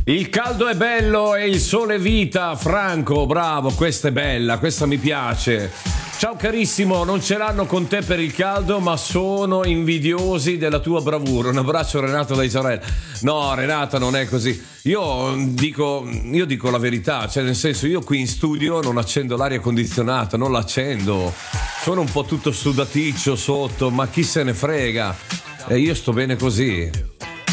Il caldo è bello e il sole è vita, Franco, bravo, questa è bella, questa mi piace. Ciao carissimo, non ce l'hanno con te per il caldo, ma sono invidiosi della tua bravura. Un abbraccio Renato da Israele. No, Renata, non è così. Io dico la verità, cioè nel senso, io qui in studio non accendo l'aria condizionata, non l'accendo. Sono un po' tutto sudaticcio sotto, ma chi se ne frega? E io sto bene così.